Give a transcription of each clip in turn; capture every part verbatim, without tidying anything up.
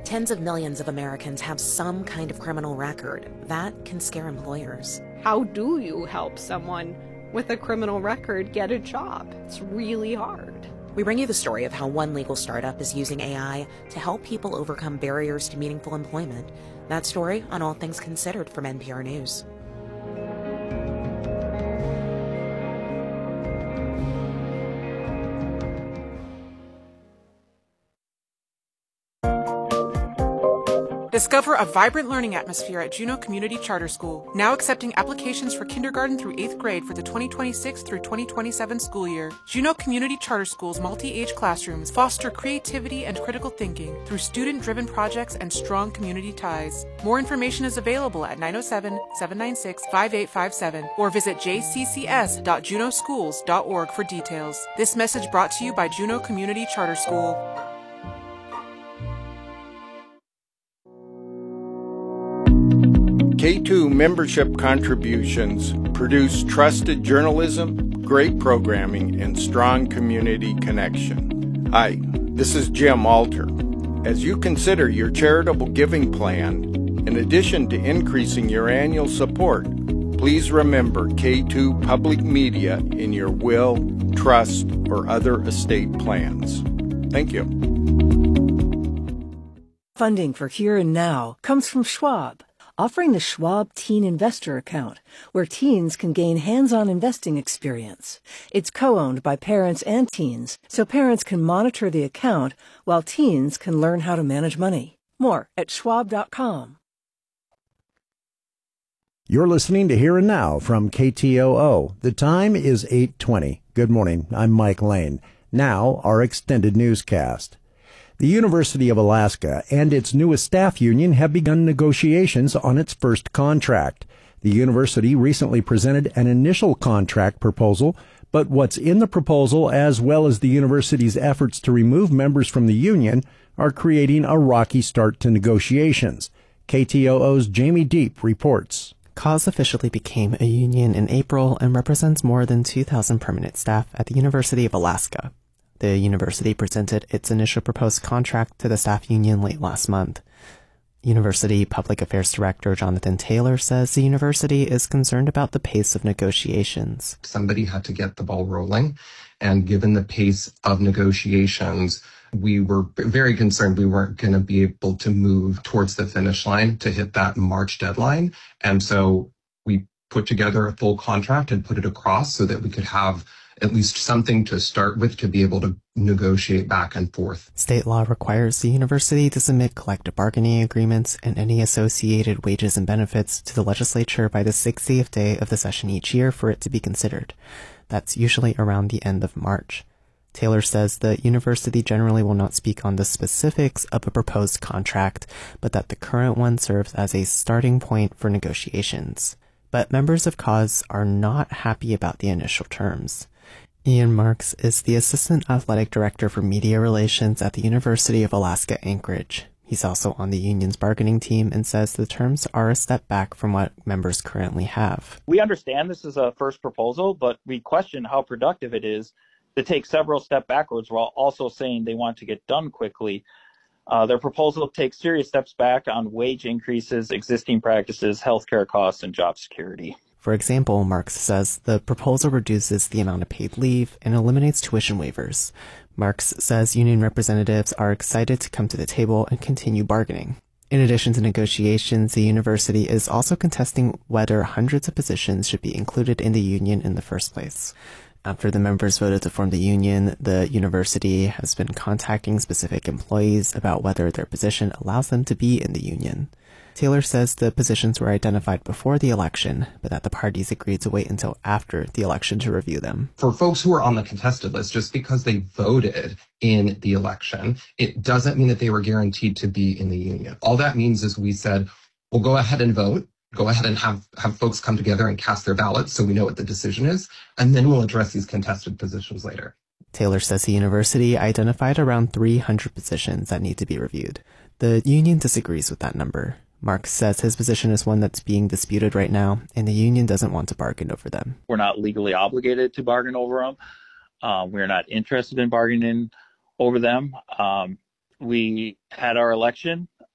Tens of millions of Americans have some kind of criminal record. That can scare employers. How do you help someone with a criminal record get a job? It's really hard. We bring you the story of how one legal startup is using A I to help people overcome barriers to meaningful employment. That story on All Things Considered from N P R News. Discover a vibrant learning atmosphere at Juneau Community Charter School, now accepting applications for kindergarten through eighth grade for the twenty twenty-six through twenty twenty-seven school year. Juneau Community Charter School's multi-age classrooms foster creativity and critical thinking through student-driven projects and strong community ties. More information is available at nine oh seven, seven nine six, five eight five seven or visit j c c s dot juneau schools dot org for details. This message brought to you by Juneau Community Charter School. K two membership contributions produce trusted journalism, great programming, and strong community connection. Hi, this is Jim Alter. As you consider your charitable giving plan, in addition to increasing your annual support, please remember K two Public Media in your will, trust, or other estate plans. Thank you. Funding for Here and Now comes from Schwab, offering the Schwab Teen Investor Account, where teens can gain hands-on investing experience. It's co-owned by parents and teens, so parents can monitor the account while teens can learn how to manage money. More at schwab dot com. You're listening to Here and Now from K T O O. The time is eight twenty. Good morning. I'm Mike Lane. Now, our extended newscast. The University of Alaska and its newest staff union have begun negotiations on its first contract. The university recently presented an initial contract proposal, but what's in the proposal, as well as the university's efforts to remove members from the union, are creating a rocky start to negotiations. K T O O's Jamie Deep reports. C A U S officially became a union in April and represents more than two thousand permanent staff at the University of Alaska. The university presented its initial proposed contract to the staff union late last month. University Public Affairs Director Jonathan Taylor says the university is concerned about the pace of negotiations. Somebody had to get the ball rolling, and given the pace of negotiations, we were very concerned we weren't going to be able to move towards the finish line to hit that March deadline. And so we put together a full contract and put it across so that we could have at least something to start with to be able to negotiate back and forth. State law requires the university to submit collective bargaining agreements and any associated wages and benefits to the legislature by the sixtieth day of the session each year for it to be considered. That's usually around the end of March. Taylor says the university generally will not speak on the specifics of a proposed contract, but that the current one serves as a starting point for negotiations. But members of C A U S are not happy about the initial terms. Ian Marks is the Assistant Athletic Director for Media Relations at the University of Alaska Anchorage. He's also on the union's bargaining team and says the terms are a step back from what members currently have. We understand this is a first proposal, but we question how productive it is to take several steps backwards while also saying they want to get done quickly. Uh, their proposal takes serious steps back on wage increases, existing practices, healthcare costs, and job security. For example, Marks says the proposal reduces the amount of paid leave and eliminates tuition waivers. Marks says union representatives are excited to come to the table and continue bargaining. In addition to negotiations, the university is also contesting whether hundreds of positions should be included in the union in the first place. After the members voted to form the union, the university has been contacting specific employees about whether their position allows them to be in the union. Taylor says the positions were identified before the election, but that the parties agreed to wait until after the election to review them. For folks who are on the contested list, just because they voted in the election, it doesn't mean that they were guaranteed to be in the union. All that means is we said, we'll go ahead and vote. Go ahead and have, have folks come together and cast their ballots so we know what the decision is, and then we'll address these contested positions later. Taylor says the university identified around three hundred positions that need to be reviewed. The union disagrees with that number. Marks says his position is one that's being disputed right now, and the union doesn't want to bargain over them. We're not legally obligated to bargain over them. Um, we're not interested in bargaining over them. Um, we had our election.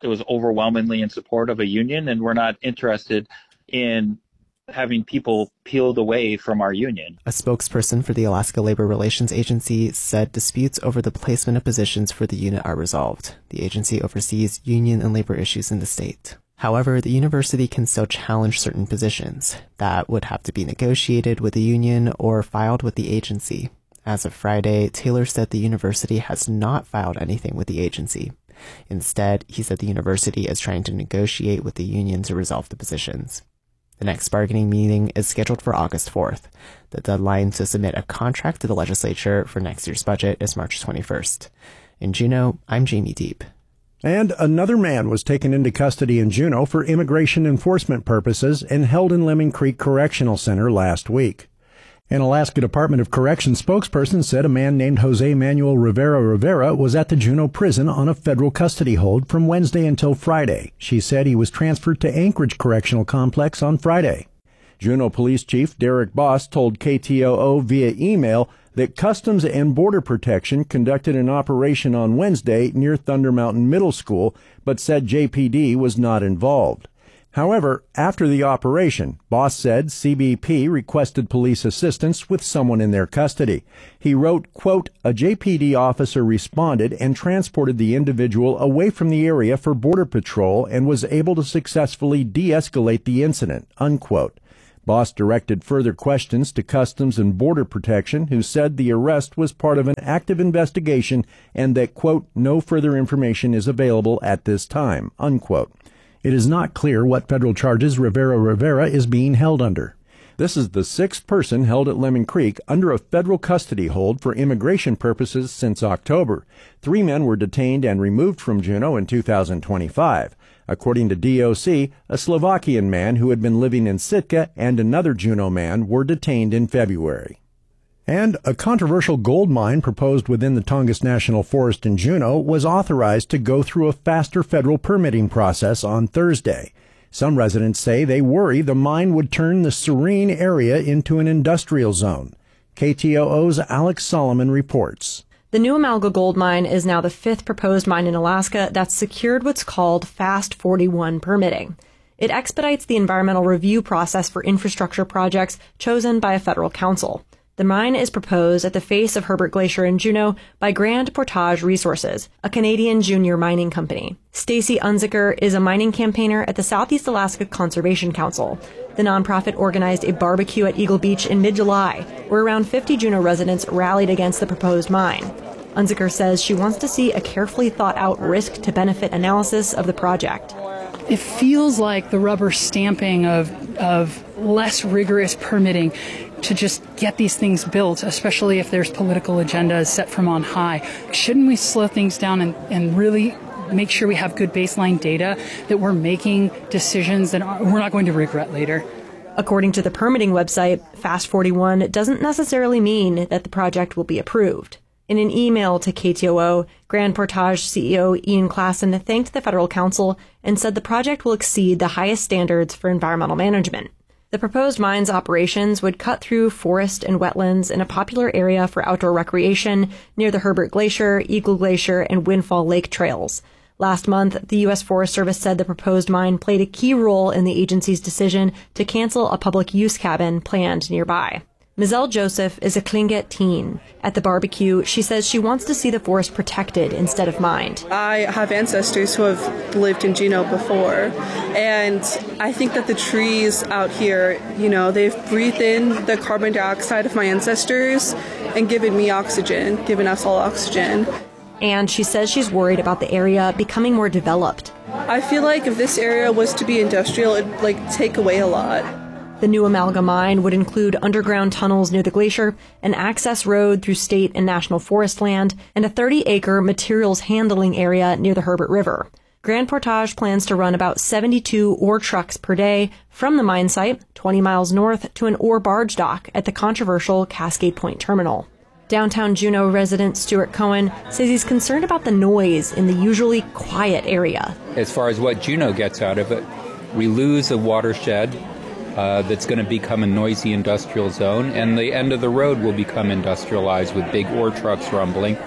it was overwhelmingly in support of a union, and we're not interested in having people peeled away from our union. A spokesperson for the Alaska Labor Relations Agency said disputes over the placement of positions for the unit are resolved. The agency oversees union and labor issues in the state. However, the university can still challenge certain positions that would have to be negotiated with the union or filed with the agency. As of Friday, Taylor said the university has not filed anything with the agency. Instead, he said the university is trying to negotiate with the union to resolve the positions. The next bargaining meeting is scheduled for August fourth. The deadline to submit a contract to the legislature for next year's budget is March twenty-first. In Juneau, I'm Jamie Deep. And another man was taken into custody in Juneau for immigration enforcement purposes and held in Lemon Creek Correctional Center last week. An Alaska Department of Corrections spokesperson said a man named Jose Manuel Rivera Rivera was at the Juneau prison on a federal custody hold from Wednesday until Friday. She said he was transferred to Anchorage Correctional Complex on Friday. Juneau Police Chief Derek Boss told K T O O via email that Customs and Border Protection conducted an operation on Wednesday near Thunder Mountain Middle School, but said J P D was not involved. However, after the operation, Boss said C B P requested police assistance with someone in their custody. He wrote, quote, a J P D officer responded and transported the individual away from the area for Border Patrol and was able to successfully de-escalate the incident, unquote. Boss directed further questions to Customs and Border Protection, who said the arrest was part of an active investigation and that, quote, no further information is available at this time, unquote. It is not clear what federal charges Rivera Rivera is being held under. This is the sixth person held at Lemon Creek under a federal custody hold for immigration purposes since October. Three men were detained and removed from Juneau in two thousand twenty-five. According to D O C, a Slovakian man who had been living in Sitka and another Juneau man were detained in February. And a controversial gold mine proposed within the Tongass National Forest in Juneau was authorized to go through a faster federal permitting process on Thursday. Some residents say they worry the mine would turn the serene area into an industrial zone. K T O O's Alex Solomon reports. The New Amalga Gold Mine is now the fifth proposed mine in Alaska that's secured what's called Fast forty-one permitting. It expedites the environmental review process for infrastructure projects chosen by a federal council. The mine is proposed at the face of Herbert Glacier in Juneau by Grand Portage Resources, a Canadian junior mining company. Stacy Unzicker is a mining campaigner at the Southeast Alaska Conservation Council. The nonprofit organized a barbecue at Eagle Beach in mid-July, where around fifty Juneau residents rallied against the proposed mine. Unzicker says she wants to see a carefully thought-out risk-to-benefit analysis of the project. It feels like the rubber stamping of, of less rigorous permitting to just get these things built, especially if there's political agendas set from on high. Shouldn't we slow things down and, and really make sure we have good baseline data, that we're making decisions that are, we're not going to regret later? According to the permitting website, Fast forty-one doesn't necessarily mean that the project will be approved. In an email to K T O O, Grand Portage C E O Ian Klassen thanked the federal council and said the project will exceed the highest standards for environmental management. The proposed mine's operations would cut through forest and wetlands in a popular area for outdoor recreation near the Herbert Glacier, Eagle Glacier, and Windfall Lake trails. Last month, the U S Forest Service said the proposed mine played a key role in the agency's decision to cancel a public use cabin planned nearby. Mizelle Joseph is a Tlingit teen. At the barbecue, she says she wants to see the forest protected instead of mined. I have ancestors who have lived in Juneau before, and I think that the trees out here, you know, they've breathed in the carbon dioxide of my ancestors and given me oxygen, given us all oxygen. And she says she's worried about the area becoming more developed. I feel like if this area was to be industrial, it'd like take away a lot. The New Amalga mine would include underground tunnels near the glacier, an access road through state and national forest land, and a thirty-acre materials handling area near the Herbert River. Grand Portage plans to run about seventy-two ore trucks per day from the mine site, twenty miles north, to an ore barge dock at the controversial Cascade Point Terminal. Downtown Juneau resident Stuart Cohen says he's concerned about the noise in the usually quiet area. As far as what Juneau gets out of it, we lose a watershed Uh, that's going to become a noisy industrial zone, and the end of the road will become industrialized with big ore trucks rumbling.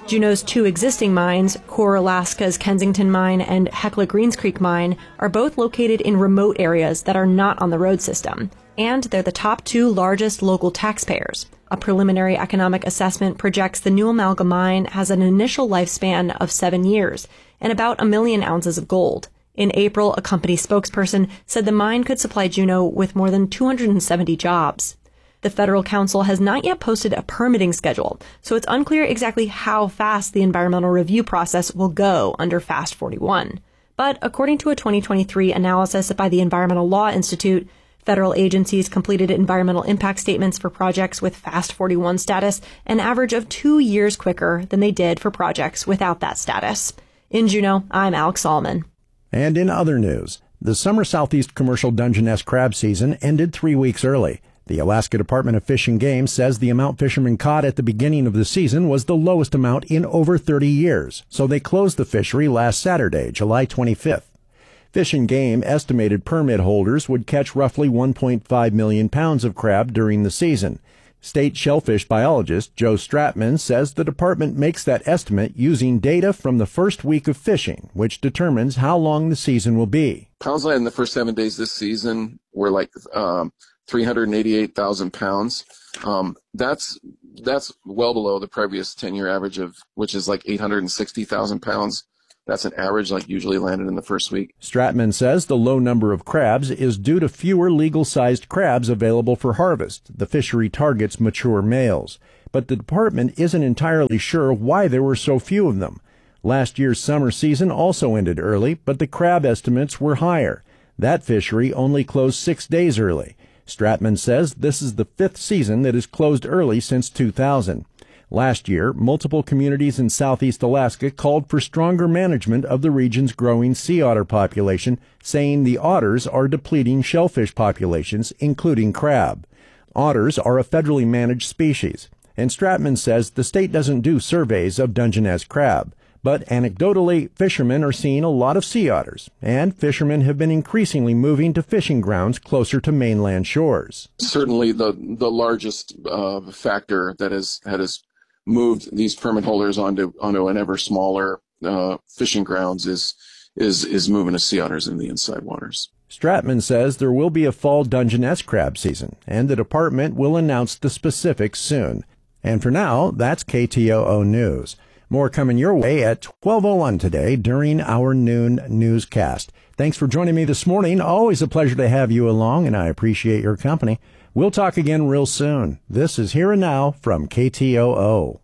Juneau's two existing mines, Core Alaska's Kensington Mine and Hecla Greens Creek Mine, are both located in remote areas that are not on the road system. And they're the top two largest local taxpayers. A preliminary economic assessment projects the new Amalga mine has an initial lifespan of seven years and about a million ounces of gold. In April, a company spokesperson said the mine could supply Juneau with more than two hundred seventy jobs. The Federal Council has not yet posted a permitting schedule, so it's unclear exactly how fast the environmental review process will go under Fast forty-one. But according to a twenty twenty-three analysis by the Environmental Law Institute, federal agencies completed environmental impact statements for projects with Fast forty-one status an average of two years quicker than they did for projects without that status. In Juneau, I'm Alex Solomon. And in other news, the summer Southeast commercial Dungeness crab season ended three weeks early. The Alaska Department of Fish and Game says the amount fishermen caught at the beginning of the season was the lowest amount in over thirty years, so they closed the fishery last Saturday, July twenty-fifth. Fish and Game estimated permit holders would catch roughly one point five million pounds of crab during the season. State shellfish biologist Joe Stratman says the department makes that estimate using data from the first week of fishing, which determines how long the season will be. Pounds land in the first seven days this season were like um, three hundred eighty-eight thousand pounds. Um, that's that's well below the previous ten-year average of, which is like eight hundred sixty thousand pounds. That's an average like usually landed in the first week. Stratman says the low number of crabs is due to fewer legal-sized crabs available for harvest. The fishery targets mature males. But the department isn't entirely sure why there were so few of them. Last year's summer season also ended early, but the crab estimates were higher. That fishery only closed six days early. Stratman says this is the fifth season that is closed early since two thousand. Last year, multiple communities in southeast Alaska called for stronger management of the region's growing sea otter population, saying the otters are depleting shellfish populations, including crab. Otters are a federally managed species, and Stratman says the state doesn't do surveys of Dungeness crab. But anecdotally, fishermen are seeing a lot of sea otters, and fishermen have been increasingly moving to fishing grounds closer to mainland shores. Certainly the the largest uh, factor that has, that has moved these permit holders onto onto an ever smaller uh, fishing grounds is is is moving to sea otters in the inside waters. Stratman says there will be a fall Dungeness crab season, and the department will announce the specifics soon. And for now, that's K T O O News. More coming your way at twelve oh one today during our noon newscast. Thanks for joining me this morning. Always a pleasure to have you along, and I appreciate your company. We'll talk again real soon. This is Here and Now from K T O O.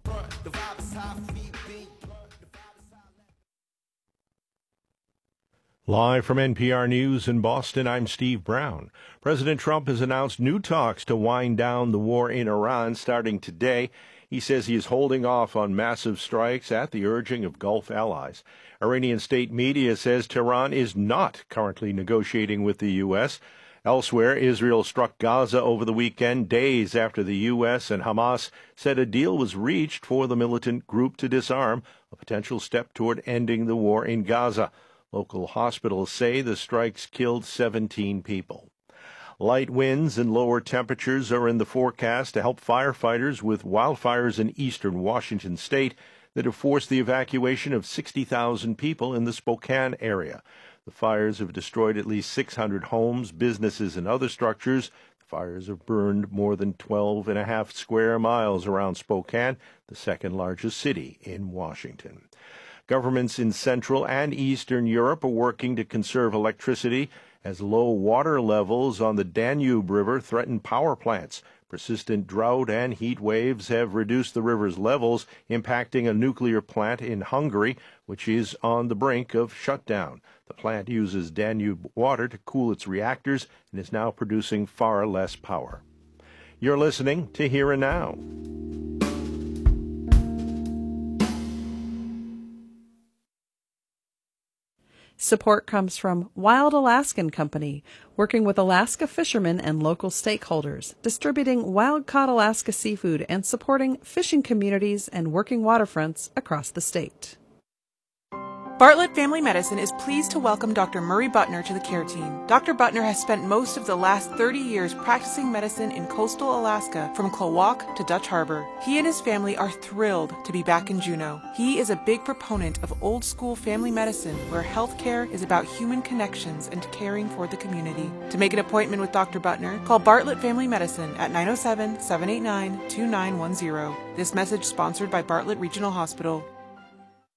Live from N P R News in Boston, I'm Steve Brown. President Trump has announced new talks to wind down the war in Iran starting today. He says he is holding off on massive strikes at the urging of Gulf allies. Iranian state media says Tehran is not currently negotiating with the U S. Elsewhere, Israel struck Gaza over the weekend, days after the U S and Hamas said a deal was reached for the militant group to disarm, a potential step toward ending the war in Gaza. Local hospitals say the strikes killed seventeen people. Light winds and lower temperatures are in the forecast to help firefighters with wildfires in eastern Washington state that have forced the evacuation of sixty thousand people in the Spokane area. The fires have destroyed at least six hundred homes, businesses, and other structures. The fires have burned more than twelve and a half square miles around Spokane, the second largest city in Washington. Governments in Central and Eastern Europe are working to conserve electricity as low water levels on the Danube River threaten power plants. Persistent drought and heat waves have reduced the river's levels, impacting a nuclear plant in Hungary, which is on the brink of shutdown. The plant uses Danube water to cool its reactors and is now producing far less power. You're listening to Here and Now. Support comes from Wild Alaskan Company, working with Alaska fishermen and local stakeholders, distributing wild-caught Alaska seafood and supporting fishing communities and working waterfronts across the state. Bartlett Family Medicine is pleased to welcome Doctor Murray Butner to the care team. Doctor Butner has spent most of the last thirty years practicing medicine in coastal Alaska from Klawock to Dutch Harbor. He and his family are thrilled to be back in Juneau. He is a big proponent of old school family medicine where healthcare is about human connections and caring for the community. To make an appointment with Doctor Butner, call Bartlett Family Medicine at nine oh seven, seven eight nine, two nine one zero. This message sponsored by Bartlett Regional Hospital.